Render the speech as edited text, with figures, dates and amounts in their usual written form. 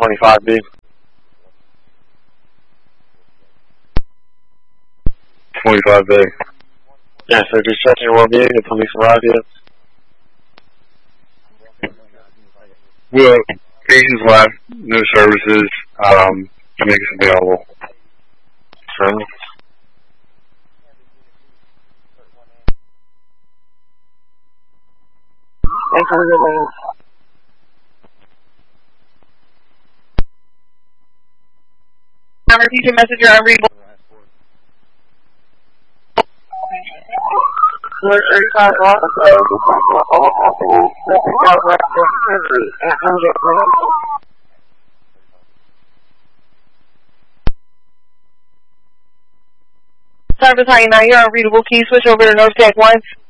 25B. 25B. Yes, sir. Just checking your well-being. The police arrived yet? Well, patient's left, no services, make us available. Sure. Thanks for the good. Repeat your messenger unreadable. We're 35 blocks away. All happening. Let's go right to Henry at 100 grams. Service, how you now? You're unreadable. Can you switch over to North Tech 1?